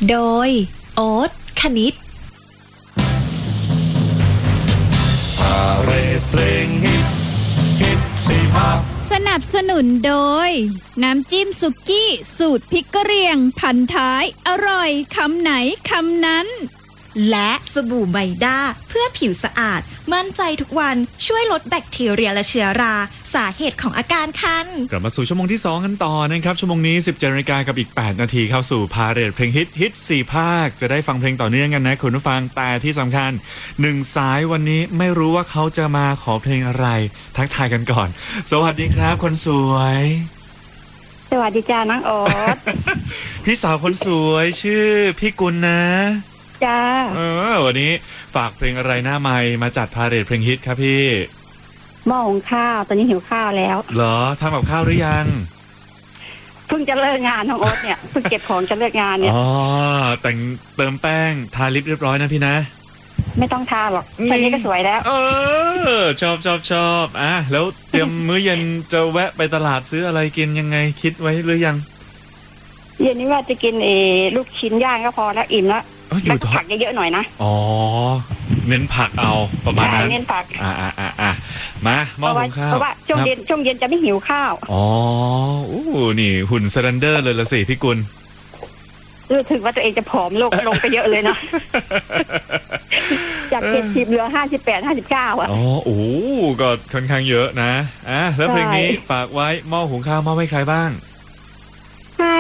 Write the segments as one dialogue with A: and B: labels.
A: โดยโอ๊ตคณิต
B: พาเรดเพลงฮิตสี่ภาค
C: สนับสนุนโดยน้ำจิ้มสุกี้สูตรพริกกะเหรี่ยงพันท้ายอร่อยคำไหนคำนั้น
A: และสบู่ไมด้าเพื่อผิวสะอาดมั่นใจทุกวันช่วยลดแบคทีเรียและเชื้อราสาเหตุของอาการคัน
D: กลับมาสู่ชั่วโมงที่2กันต่อนะครับชั่วโมงนี้ 17 นาฬิกากับอีก8นาทีเข้าสู่พาเรดเพลงฮิต4ภาคจะได้ฟังเพลงต่อเนื่องกันนะคุณผู้ฟังแต่ที่สำคัญ1สายวันนี้ไม่รู้ว่าเขาจะมาขอเพลงอะไรทักทายกันก่อนสวัสดีครับคนสวย
E: สวัสดีจ้าน้องโอ๊ต
D: พี่สาวคนสวยชื่อพี่กุลนะ
E: จ้า
D: วันนี้ฝากเพลงอะไรหน้าไมค์มาจัดพาเรดเพลงฮิตครับพี่
E: หม้อหุงข้าวตอนนี้หิวข้าวแล้ว
D: เหรอทำกับข้าวหรือยัง
E: เพิ่งจะเลิกงานน้องโอ๊ตเนี่ยเพิ่งเก็บของจะเลิกงานเนี่ย
D: อ๋อแต่งเติมแป้งทาลิปเรียบร้อยนะพี่นะ
E: ไม่ต้องทาหรอกแค่นี้ก็สวยแล้ว
D: ชอบอ่ะแล้วเตรียมมื้อเย็นจะแวะไปตลาดซื้ออะไรกินยังไงคิดไว้หรือยัง
E: เย็นนี้ว่าจะกินลูกชิ้นย่างก็พอแล้วอิ่มแล้วแล้วผักเยอะๆหน่อยนะ
D: อ๋อเน้นผักเอาประมาณนั้น
E: เน้นผัก
D: มาหม้อหุงข้าว
E: เพราะว่าช่วงเย็นจะไม่หิวข้าว
D: อ๋อนี่หุ่นสแลนเดอร์เลยละสิพี่กุล
E: รู้สึกว่าตัวเองจะผอมลงไปเยอะเลยนะจาก70เหลือ58 59อ่ะ
D: อ๋อโอ้ก็ค่อนข้างเยอะนะแล้วเพลงนี้ฝากไว้หม้อหุงข้าวมอบให้ใครบ้าง
E: ให้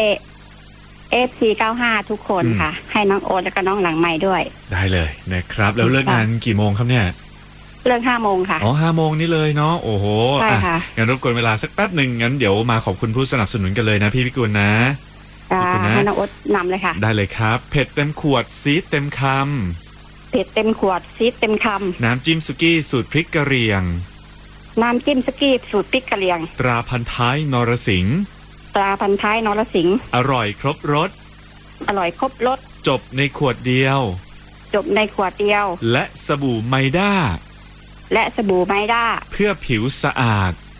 E: FC95 ทุกคนค่ะให้น้องโอ๊ตแล้วก็น้องหลังใหม่ด้วย
D: ได้เลยนะครับแล้วเลิกงานกี่โมงครับเนี่ย
E: เลิก5 โมงค่ะ
D: 5 โมงนี่เลยเนาะโอ้โห
E: ใช่ค่ะ
D: งั้นรบกวนเวลาสักแป๊บหนึ่งงั้นเดี๋ยวมาขอบคุณผู้สนับสนุนกันเลยนะพี่พิกุลนะ
E: ให้น้องโอ๊ตนำเลยค่ะ
D: ได้เลยครับเผ็ดเต็มขวดซีดเต็มค
E: ำเผ็ดเต็มขวดซีดเต็มคำ
D: น้ำจิ้มสุกี้สูตรพริกกะเหรี่ยง
E: น้ำจิ้มสุกี้สูตรพริกกะเหรี่ยง
D: ตราพันท้ายนรสิงห์
E: ตราพันท้ายนรสิงห์
D: อร่อยครบรสจบในขวดเดียวและสบู่ไมด้า
E: เพื่อผิวสะอาด